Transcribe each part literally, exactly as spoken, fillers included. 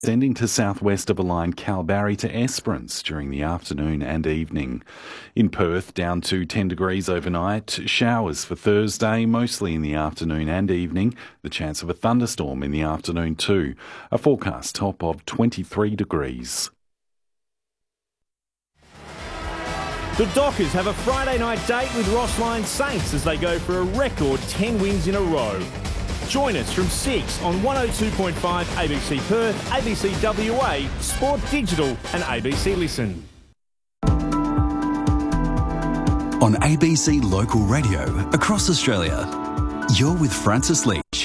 Descending to southwest of a line Kalbarri to Esperance during the afternoon and evening. In Perth, down to ten degrees overnight. Showers for Thursday, mostly in the afternoon and evening. The chance of a thunderstorm in the afternoon too. A forecast top of twenty-three degrees. The Dockers have a Friday night date with Rossline Saints as they go for a record ten wins in a row. Join us from six on one oh two point five A B C Perth, A B C W A, Sport Digital and A B C Listen. On A B C Local Radio across Australia, you're with Francis Leach.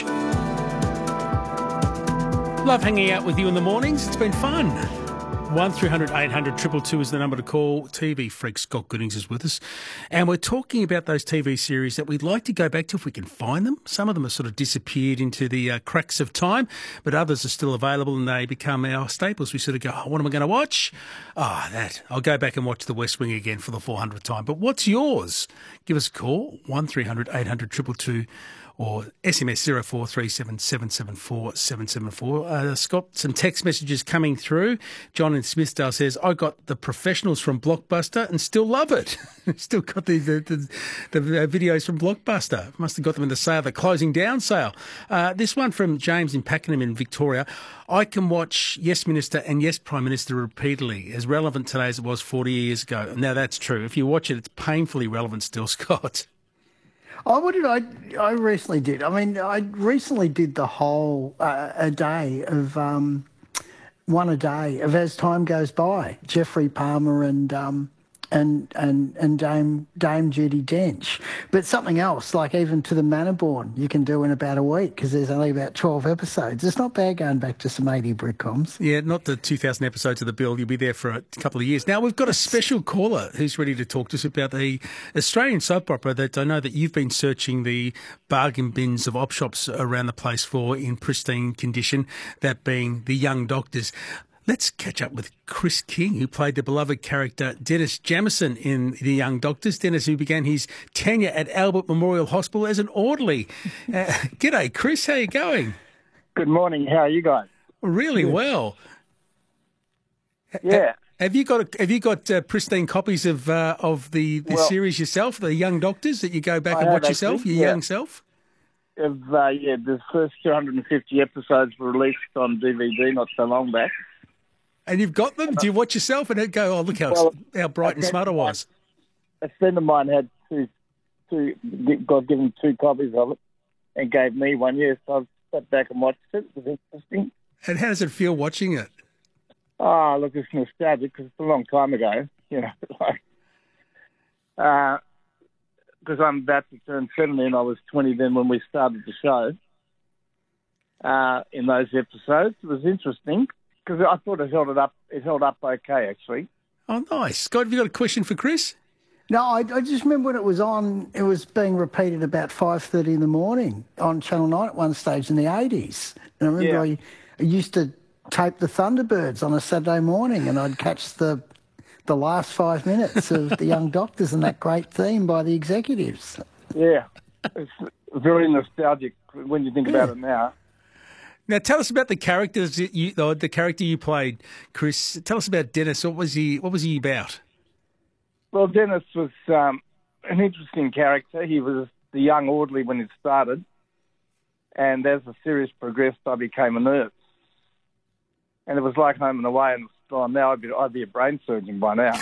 Love hanging out with you in the mornings. It's been fun. one three hundred eight hundred two two two is the number to call. T V freak Scott Goodings is with us. And we're talking about those T V series that we'd like to go back to if we can find them. Some of them have sort of disappeared into the uh, cracks of time, but others are still available and they become our staples. We sort of go, oh, what am I going to watch? Ah, oh, that. I'll go back and watch The West Wing again for the four hundredth time. But what's yours? Give us a call, one three hundred eight hundred two two two. Or S M S zero four three seven seven seven four seven seven four. Uh, Scott, some text messages coming through. John in Smithsdale says, I got The Professionals from Blockbuster and still love it. Still got the, the, the, the videos from Blockbuster. Must have got them in the sale, the closing down sale. Uh, this one from James in Pakenham in Victoria. I can watch Yes Minister and Yes Prime Minister repeatedly, as relevant today as it was forty years ago. Now, that's true. If you watch it, it's painfully relevant still, Scott. Oh, what did I? I recently did. I mean, I recently did the whole uh, a day of um, one a day of As Time Goes By. Jeffrey Palmer and um, and and and Dame Dame Judi Dench. But something else, like even To the Manor-born, you can do in about a week because there's only about twelve episodes. It's not bad going back to some eighty Britcoms. Yeah, not the two thousand episodes of The Bill. You'll be there for a couple of years. Now, we've got a special caller who's ready to talk to us about the Australian soap opera that I know that you've been searching the bargain bins of op shops around the place for in pristine condition, that being The Young Doctors. Let's catch up with Chris King, who played the beloved character Dennis Jamison in The Young Doctors. Dennis, who began his tenure at Albert Memorial Hospital as an orderly. Uh, g'day, Chris. How you going? Good morning. How are you guys? Really Good. well. Yeah. Have you got Have you got uh, pristine copies of uh, of the, the well, series yourself, The Young Doctors, that you go back I and watch actually, yourself, your yeah. young self? Of, uh, yeah, the first two hundred fifty episodes were released on D V D not so long back. And you've got them? Do you watch yourself and go, oh, look how well, how bright and smart I was? A friend of mine had two, two, got given two copies of it and gave me one, yes. So I sat back and watched it. It was interesting. And how does it feel watching it? Oh, look, it's nostalgic because it's a long time ago, you know, like, uh, because I'm about to turn seventy and I was twenty then when we started the show. Uh, in those episodes, it was interesting because I thought it held it up. It held up okay, actually. Oh, nice. Scott, have you got a question for Chris? No, I, I just remember when it was on, it was being repeated about five thirty in the morning on Channel nine at one stage in the eighties. And I remember Yeah. I, I used to tape the Thunderbirds on a Saturday morning and I'd catch the the last five minutes of The Young Doctors and that great theme by the executives. Yeah, it's very nostalgic when you think Yeah. about it now. Now, tell us about the characters that you, the, the character you played, Chris. Tell us about Dennis. What was he? What was he about? Well, Dennis was um, an interesting character. He was the young orderly when it started, and as the series progressed, I became a nurse. And it was like Home and Away, and oh, now I'd be, I'd be a brain surgeon by now.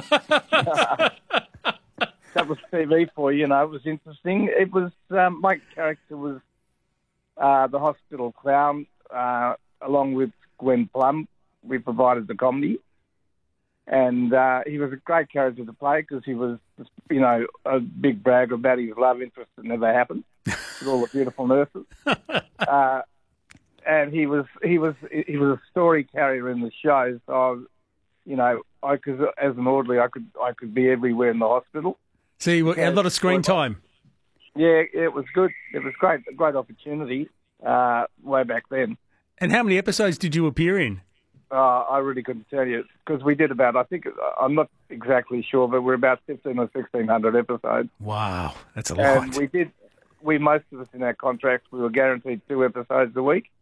That was T V for you, you know. It was interesting. It was um, my character was uh, the hospital clown, uh, along with Gwen Plum. We provided the comedy, and uh, he was a great character to play because he was, you know, a big bragger about his love interest that never happened with all the beautiful nurses. Uh, And he was he was he was a story carrier in the show. So, I was, you know, I could as an orderly, I could I could be everywhere in the hospital. So you had a lot of screen time. Yeah, it was good. It was great, a great opportunity uh, way back then. And how many episodes did you appear in? Uh, I really couldn't tell you because we did about. I think I'm not exactly sure, but we're about fifteen or sixteen hundred episodes. Wow, that's a and lot. we did. We most of us in our contracts we were guaranteed two episodes a week.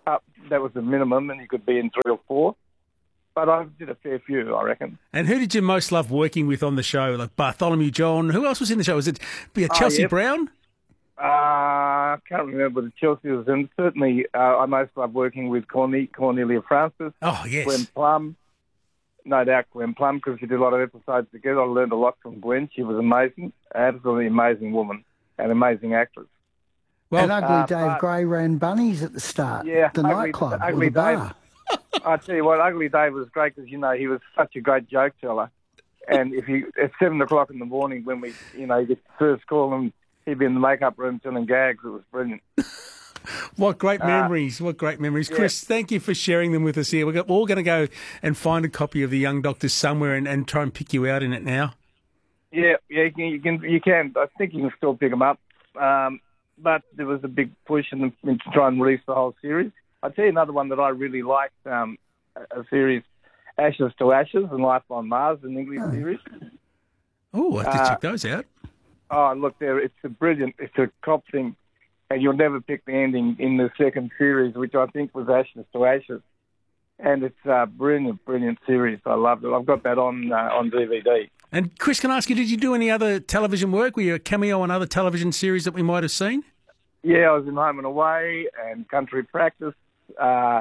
up, that was the minimum, and you could be in three or four. But I did a fair few, I reckon. And who did you most love working with on the show? Like Bartholomew John? Who else was in the show? Was it Chelsea oh, yep. Brown? Uh, I can't remember the Chelsea was in. Certainly, uh, I most love working with Corne- Cornelia Francis. Oh, yes. Gwen Plum. No doubt Gwen Plum, because we did a lot of episodes together. I learned a lot from Gwen. She was amazing. Absolutely amazing woman. An amazing actress. Well, and Ugly uh, Dave but, Gray ran bunnies at the start. Yeah, the Ugly, nightclub Ugly or the Dave. bar. I tell you what, Ugly Dave was great because, you know, he was such a great joke teller. And if you at seven o'clock in the morning when we, you know, you get the first call and he'd be in the makeup room telling gags, it was brilliant. What great Uh, memories, what great memories. yeah. Chris, thank you for sharing them with us here. We're all going to go and find a copy of The Young Doctors somewhere and, and try and pick you out in it now. Yeah, yeah, you can, you can, you can. I think you can still pick them up. Um, but there was a big push in, in to try and release the whole series. I'll tell you another one that I really liked, um, a, a series, Ashes to Ashes and Life on Mars, an English Oh. series. Oh, I have to Uh, check those out. Oh, look, there, it's a brilliant, it's a cop thing, and you'll never pick the ending in the second series, which I think was Ashes to Ashes. And it's a brilliant, brilliant series. I loved it. I've got that on uh, on D V D. And Chris, can I ask you, did you do any other television work? Were you a cameo on other television series that we might have seen? Yeah, I was in Home and Away and Country Practice. Uh,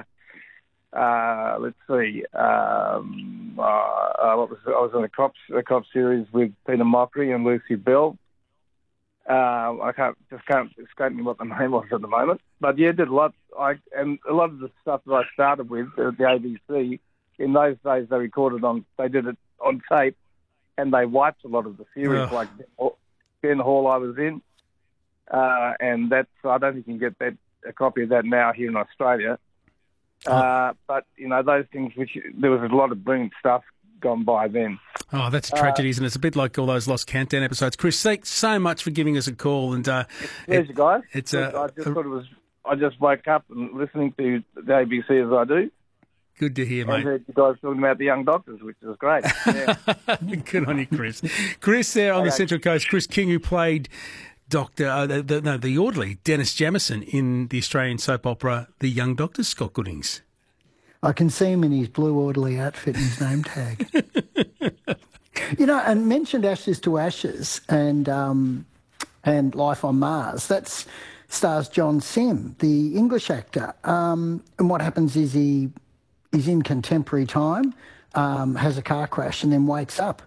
uh, let's see. Um, uh, uh, what was I was on a cop a cop series with Peter Mockery and Lucy Bell. Uh, I can't just can't escape me what the name was at the moment. But yeah, did a lot. I and a lot of the stuff that I started with at the A B C in those days, they recorded on. They did it on tape, and they wiped a lot of the series, Ugh. like Ben Hall I was in. Uh, and that's, I don't think you can get that a copy of that now here in Australia. Uh, but, you know, those things, which there was a lot of brilliant stuff gone by then. Oh, that's a tragedy, isn't it? It's a bit like all those Lost Countdown episodes. Chris, thanks so much for giving us a call. And uh, Pleasure, guys. It's I uh, just thought it was, I just woke up and listening to the A B C as I do. good to hear, And mate. heard you guys talking about the Young Doctors, which was great. Yeah. Good on you, Chris. Chris there on the Okay. Central Coast. Chris King, who played Doctor, uh, the, the, no, the orderly, Dennis Jamison, in the Australian soap opera The Young Doctors, Scott Goodings. I can see him in his blue orderly outfit and his name tag. You know, and mentioned Ashes to Ashes and um, and Life on Mars. That's stars John Sim, the English actor. Um, and what happens is he is in contemporary time, um, has a car crash, and then wakes up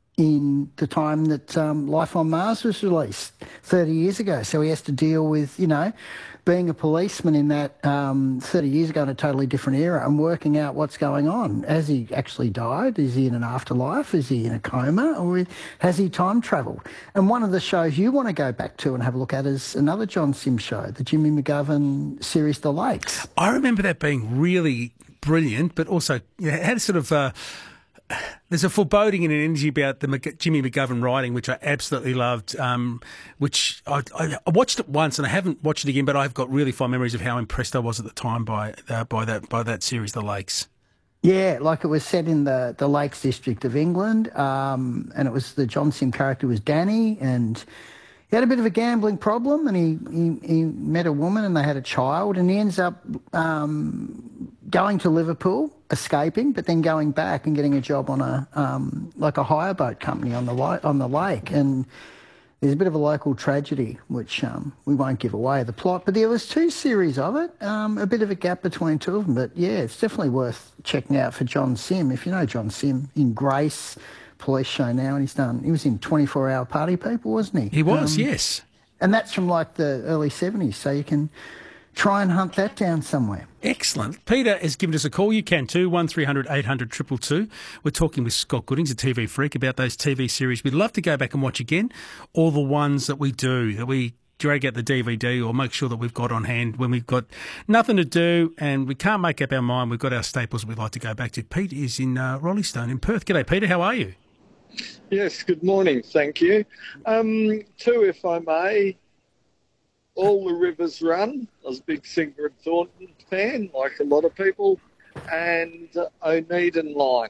in the time that um, Life on Mars was released thirty years ago. So he has to deal with, you know, being a policeman in that um, thirty years ago in a totally different era and working out what's going on. Has he actually died? Is he in an afterlife? Is he in a coma? Or has he time travelled? And one of the shows you want to go back to and have a look at is another John Sim show, the Jimmy McGovern series The Lakes. I remember that being really brilliant, but also you know, it had a sort of... Uh, there's a foreboding and an energy about the Mc- Jimmy McGovern writing, which I absolutely loved, um, which I, I, I watched it once and I haven't watched it again, but I've got really fond memories of how impressed I was at the time by uh, by that by that series, The Lakes. Yeah, like it was set in the, the Lakes District of England, um, and it was the John Sim character was Danny, and he had a bit of a gambling problem, and he, he, he met a woman and they had a child, and he ends up um, going to Liverpool, escaping, but then going back and getting a job on a um, like a hire boat company on the li- on the lake, and there's a bit of a local tragedy, which um, we won't give away the plot, but there was two series of it, um, a bit of a gap between two of them, but yeah, it's definitely worth checking out for John Sim. If you know John Sim, in Grace, police show now, and he's done, he was in twenty-four hour Party People, wasn't he? He was, Um, yes. And that's from like the early seventies, so you can try and hunt that down somewhere. Excellent. Peter has given us a call. You can too, one three hundred eight hundred two two two. We're talking with Scott Goodings, a T V freak, about those T V series we'd love to go back and watch again, all the ones that we do, that we drag out the D V D or make sure that we've got on hand when we've got nothing to do and we can't make up our mind. We've got our staples we'd like to go back to. Pete is in uh, Rollystone in Perth. G'day, Peter. How are you? Yes, good morning, thank you. Um, two, if I may, All the Rivers Run. I was a big Sigrid Thornton fan, like a lot of people, and uh, Oneiden Line.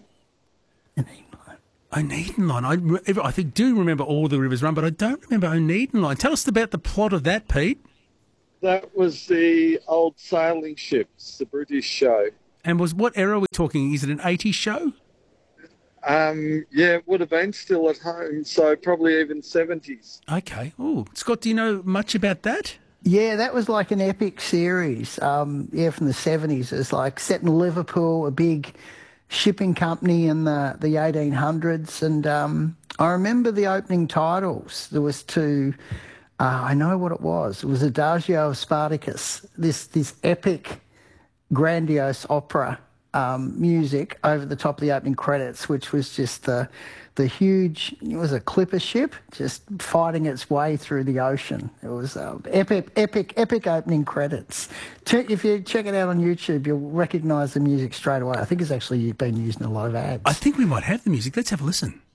Oneiden Line. I, re- I think, do remember All the Rivers Run, but I don't remember Oneiden Line. Tell us about the plot of that, Pete. That was the old sailing ships, the British show. And was what era are we talking? Is it an eighties show? Um, yeah, it would have been still at home, so probably even seventies. Okay. Oh, Scott, do you know much about that? Yeah, that was like an epic series. Um, yeah, from the seventies. It was like set in Liverpool, a big shipping company in the, the eighteen hundreds. And um, I remember the opening titles. There was two, uh, I know what it was. It was Adagio of Spartacus, this, this epic, grandiose opera um, music over the top of the opening credits, which was just the the huge, it was a clipper ship just fighting its way through the ocean. It was uh, epic, epic, epic opening credits. Check, if you check it out on YouTube, you'll recognise the music straight away. I think it's actually been used in a lot of ads. I think we might have the music. Let's have a listen.